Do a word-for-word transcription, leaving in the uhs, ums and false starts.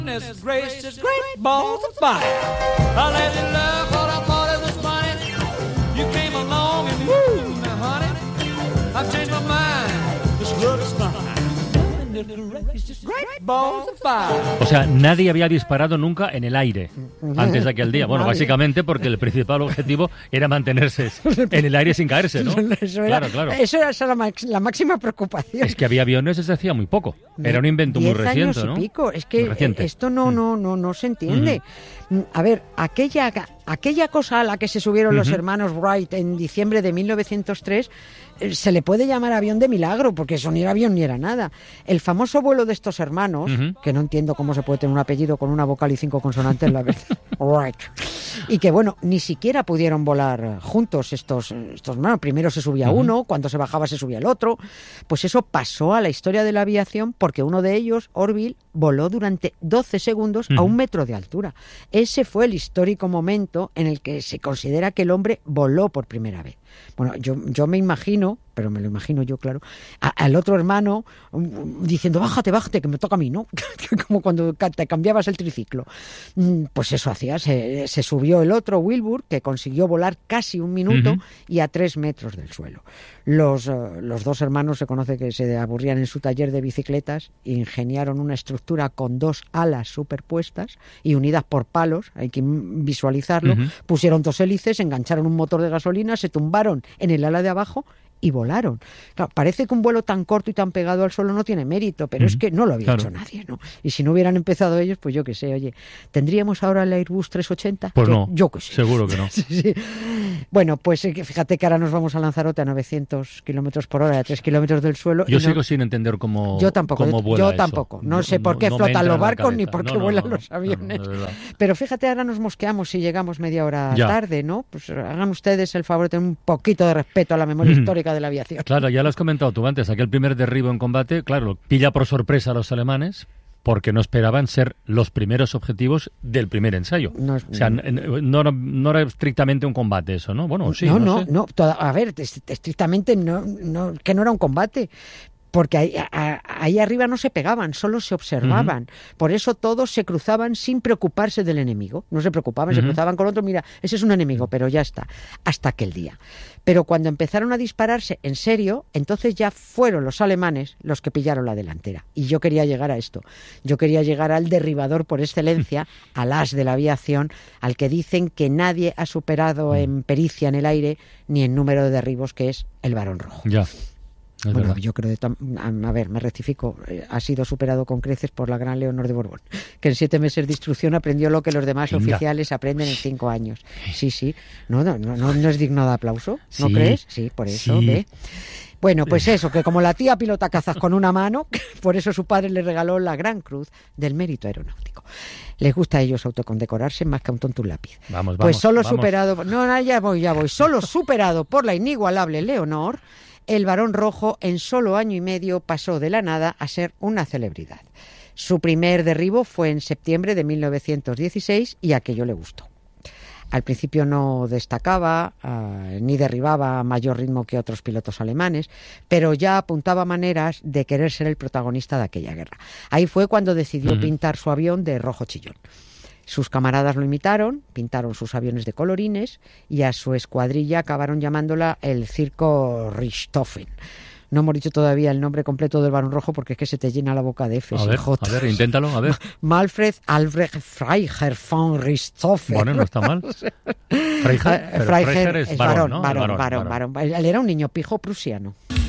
Goodness gracious, great balls of fire. I let you love what I thought it was funny. You came along and woo, now honey, I've changed my mind. This love is fine. Great balls of fire. O sea, nadie había disparado nunca en el aire antes de aquel día. Bueno, básicamente porque el principal objetivo era mantenerse en el aire sin caerse, ¿no? Eso era, claro, claro. Eso era la, max, la máxima preocupación. Es que había aviones desde hacía muy poco. Era un invento muy reciente, años ¿no? Y pico. Es que esto no, no, no, no se entiende. Uh-huh. A ver, aquella, aquella cosa a la que se subieron uh-huh. los hermanos Wright en diciembre de mil novecientos tres se le puede llamar avión de milagro, porque eso ni era avión ni era nada. El famoso vuelo de estos hermanos, uh-huh. que no entiendo cómo se puede tener un apellido con una vocal y cinco consonantes, la verdad. Right. Y que, bueno, ni siquiera pudieron volar juntos estos, estos hermanos. Primero se subía uh-huh. uno, cuando se bajaba se subía el otro. Pues eso pasó a la historia de la aviación porque uno de ellos, Orville, voló durante doce segundos uh-huh. a un metro de altura. Ese fue el histórico momento en el que se considera que el hombre voló por primera vez. Bueno, yo, yo me imagino, pero me lo imagino yo, claro, a, al otro hermano um, diciendo, bájate, bájate, que me toca a mí, ¿no? Como cuando te cambiabas el triciclo. Pues eso hacía, se, se subió el otro, Wilbur, que consiguió volar casi un minuto uh-huh. y a tres metros del suelo. Los, uh, los dos hermanos se conoce que se aburrían en su taller de bicicletas e ingeniaron una estructura con dos alas superpuestas y unidas por palos, hay que visualizarlo, uh-huh. pusieron dos hélices, engancharon un motor de gasolina, se tumbaron en el ala de abajo y volaron. Claro, parece que un vuelo tan corto y tan pegado al suelo no tiene mérito, pero uh-huh. es que no lo había claro. hecho nadie, ¿no? Y si no hubieran empezado ellos, pues yo qué sé, oye, ¿tendríamos ahora el Airbus trescientos ochenta? Pues yo, no, yo qué sé. Seguro que no. sí, sí. Bueno, pues fíjate que ahora nos vamos a Lanzarote a novecientos kilómetros por hora, a tres kilómetros del suelo. Yo y sigo no... sin entender cómo, yo tampoco, cómo vuela Yo eso. tampoco. No, no sé por qué no, flotan no los barcos ni por qué no, no, vuelan no, los aviones. No, no, pero fíjate, ahora nos mosqueamos si llegamos media hora ya. tarde, ¿no? Pues hagan ustedes el favor de tener un poquito de respeto a la memoria mm. histórica de la aviación. Claro, ya lo has comentado tú antes, aquel primer derribo en combate, claro, pilla por sorpresa a los alemanes, porque no esperaban ser los primeros objetivos del primer ensayo. No, o sea, no, no, no era estrictamente un combate eso, ¿no? Bueno, sí, no, no, no, sé. no toda, a ver, estrictamente no, no, que no era un combate. Porque ahí, a, ahí arriba no se pegaban, solo se observaban. Uh-huh. Por eso todos se cruzaban sin preocuparse del enemigo. No se preocupaban, uh-huh. se cruzaban con otro, mira, ese es un enemigo, pero ya está, hasta aquel día. Pero cuando empezaron a dispararse en serio, entonces ya fueron los alemanes los que pillaron la delantera. Y yo quería llegar a esto. Yo quería llegar al derribador por excelencia, al as de la aviación, al que dicen que nadie ha superado en pericia en el aire ni en número de derribos, que es el Barón Rojo. Ya. Es bueno, verdad. yo creo, de tam- a ver, me rectifico, eh, ha sido superado con creces por la gran Leonor de Borbón, que en siete meses de instrucción aprendió lo que los demás Venga. oficiales aprenden en cinco años. Sí, sí, no, no, no, no es digno de aplauso, ¿no sí. crees? Sí, por eso, sí. ve. Bueno, pues eso, que como la tía pilota cazas con una mano, por eso su padre le regaló la Gran Cruz del Mérito Aeronáutico. Les gusta a ellos autocondecorarse más que a un tonto un lápiz. Vamos, vamos. Pues solo vamos. superado, no, no, ya voy, ya voy, solo superado por la inigualable Leonor, el Barón Rojo en solo año y medio pasó de la nada a ser una celebridad. Su primer derribo fue en septiembre de mil novecientos dieciséis y aquello le gustó. Al principio no destacaba uh, ni derribaba a mayor ritmo que otros pilotos alemanes, pero ya apuntaba maneras de querer ser el protagonista de aquella guerra. Ahí fue cuando decidió uh-huh. pintar su avión de rojo chillón. Sus camaradas lo imitaron, pintaron sus aviones de colorines y a su escuadrilla acabaron llamándola el Circo Richthofen. No hemos dicho todavía el nombre completo del Barón Rojo porque es que se te llena la boca de Fs a ver, y J. A ver, inténtalo, a ver. Manfred Albrecht Freiherr von Richthofen. Bueno, no está mal. Freiherr, pero Freiherr es varón, ¿no? varón, varón, varón, varón. Él era un niño pijo prusiano.